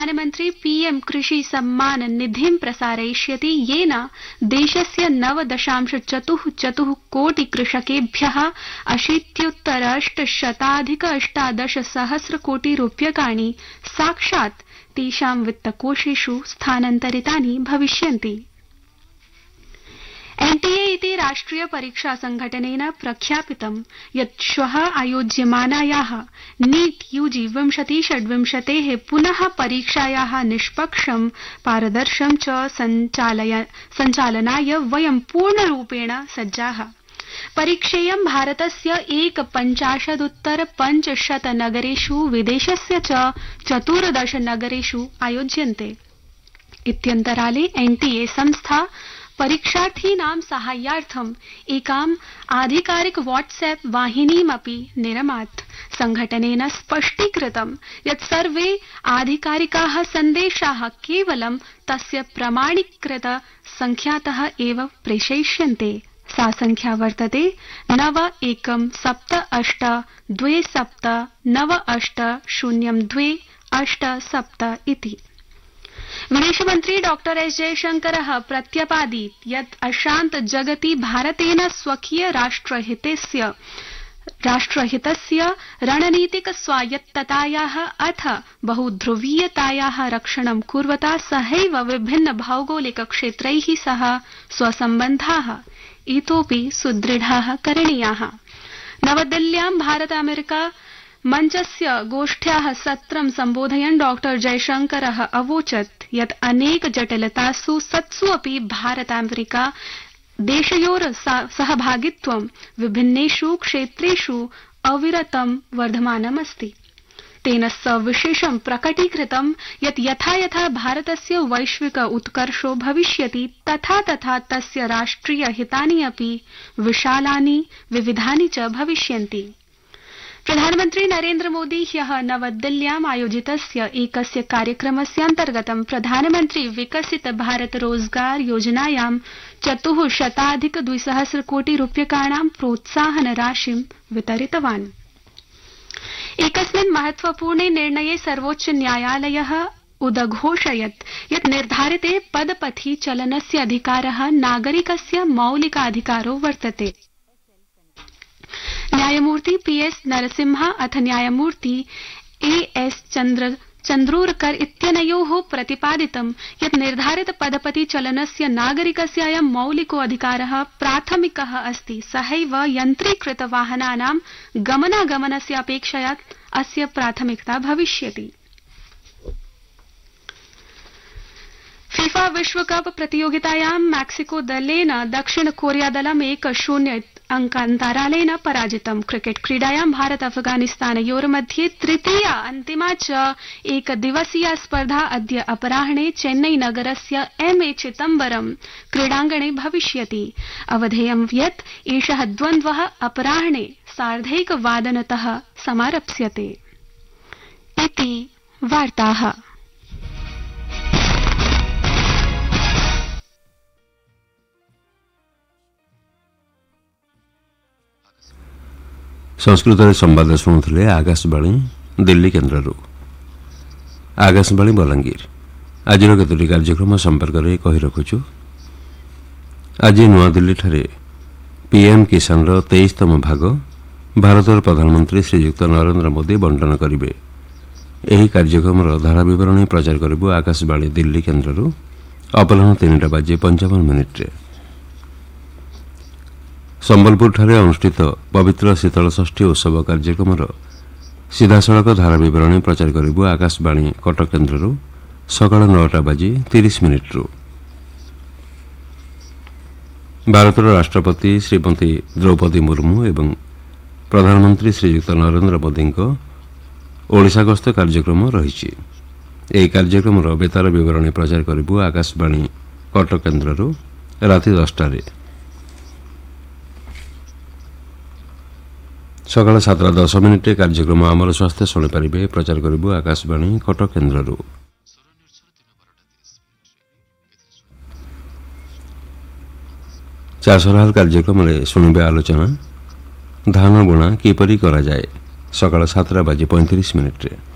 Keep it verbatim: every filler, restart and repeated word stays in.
प्रधानमन्त्री पीएम कृषि सम्मान निधिं प्रसारयिष्यति, येन देशस्य नव दशांश चतुः चतुः कोटि कृषकेभ्यः अशीत्युत्तराष्टशताधिक अष्टादश सहस्र कोटि रूप्यकाणि साक्षात् तेषां वित्तकोषेषु स्थानान्तरितानि भविष्यन्ति। एनटीए इति राष्ट्रिय परीक्षा संघटनेन प्रख्यापितं यत् श्वः आयोज्यमानायाः नीट यूजी विंशति षड्विंशतेः पुनः परीक्षायाः निष्पक्षं पारदर्शं च सञ्चालनाय वयं पूर्णरूपेण सज्जाः। परीक्षेयं भारतस्य एकपञ्चाशदुत्तर पञ्चशत नगरेषु विदेशस्य च चतुर्दश नगरेषु आयोज्यन्ते। इत्यन्तराले एनटीए संस्था परीक्षार्थीनां साहाय्यार्थम् एकाम् आधिकारिक व्हाट्सएप वाहिनीमपि निरमात्। संघटनेन स्पष्टीकृतं यत् सर्वे आधिकारिकाः सन्देशाः केवलं तस्य प्रमाणीकृत संख्यातः एव प्रेषयिष्यन्ते। सा संख्या वर्तते नव एकं सप्त अष्ट द्वे सप्त नव अष्ट शून्यं द्वे अष्ट सप्त इति। विदेशमन्त्री डॉक्टर एस जयशंकरः प्रत्यपादीत् यत् अशान्त जगति भारतेन स्वकीय राष्ट्रहितस्य राष्ट्रहितस्य रणनीतिक स्वायत्ततायाः अथ बहुध्रुवीयतायाः रक्षणं कुर्वता सहैव विभिन्न भौगोलिक क्षेत्रैः सह स्वसम्बन्धाः इतोपि सुदृढाः करणीयाः। नवदिल्ल्यां भारत अमेरिका मञ्चस्य गोष्ठ्याः सत्रं सम्बोधयन् डॉक्टर जयशंकरः अवोचत् यत् अनेक जटिलतासु सत्सु अपि भारत अमेरिका देशयोर सहभागित्वं विभिन्नेषु क्षेत्रेषु अविरतं वर्धमानमस्ति। तेन सविशेषं प्रकटीकृतं यत् यथा यथा भारतस्य वैश्विक उत्कर्षो भविष्यति तथा तथा तस्य राष्ट्रिय हितानि अपि विशालानि विविधानि च भविष्यन्ति। प्रधानमन्त्री नरेन्द्र मोदी ह्यः नवदिल्ल्याम् आयोजितस्य एकस्य कार्यक्रमस्य अन्तर्गतं प्रधानमन्त्री विकसित भारत रोजगार योजनायां चतुः शताधिक द्विसहस्र कोटि रूप्यकाणां प्रोत्साहन राशिं वितरितवान्। एकस्मिन् महत्वपूर्णे निर्णये सर्वोच्च न्यायालयः उदघोषयत् यत् निर्धारिते पदपथि चलनस्य अधिकारः नागरिकस्य मौलिकाधिकारो वर्तते। न्यायमूर्ति पीएस नरसिम्हा अथ न्यायमूर्ति एएस चन्द्र चन्द्रोरकर इत्यनयोः प्रतिपादितं यत् निर्धारित पदपति चलनस्य नागरिकस्य अयं मौलिको अधिकारः प्राथमिकः अस्ति। सहैव यन्त्रीकृत वाहनानां गमनागमनस्य अपेक्षया अस्य प्राथमिकता भविष्यति। फीफा विश्वकप प्रतियोगितायां मैक्सिको दलेन दक्षिण कोरिया दलम् एक शून्य अंकान्तरालेन पराजितम्। क्रिकेट क्रीडायां भारत अफगानिस्तानयोर्मध्ये तृतीया अन्तिमा च एकदिवसीया स्पर्धा अद्य अपराह्ने चेन्नई नगरस्य एम ए चिदम्बरम क्रीडाङ्गणे भविष्यति। अवधेयं यत् एषः द्वन्द्वः अपराह्ने सार्धैकवादनतः समारप्स्यते। इति वार्ताः। संस्कृत संवाद शुणुले आकाशवाणी दिल्ली केन्द्र आकाशवाणी बलांगीर आज केतोटी कार्यक्रम संपर्क में कही रखुचु। आज नवा दिल्ली ठारे पीएम किसान रो तेईसतम भाग भारतर प्रधानमंत्री श्रीयुक्त नरेंद्र मोदी बंटन करेंगे। यही कार्यक्रम धारा विवरणी प्रचार करू आकाशवाणी दिल्ली केन्द्र अपराह तीन टा बाजे पंचावन मिनिट्रे संबलपुर ठारे अनुष्ठित पवित्र शीतल षष्ठी उत्सव कार्यक्रम सीधासलख धारा विवरणी प्रचार करू आकाशवाणी कटक केन्द्र सकाळ नौटा बाजी तीस मिनिट्रु। भारतर राष्ट्रपति श्रीमती द्रौपदी मुर्मू एवं प्रधानमंत्री श्रीयुक्त नरेंद्र मोदी ओडिशा गस्त कार्यक्रम रही। यह कार्यक्रम बेतार विवरणी प्रचार करू आकाशवाणी कटक केन्द्र राति दसटार सकाल सातटा दस मिनिट कार्यक्रम आमर स्वास्थ्य शुणिपारे प्रचार करू आकाशवाणी कटक केन्द्र। चाषराल कार्यक्रम में शुणवे आलोचना धान बुणा किपरि करा जाए सकाल सातटा बाजी पैंतीस मिनिट्रे।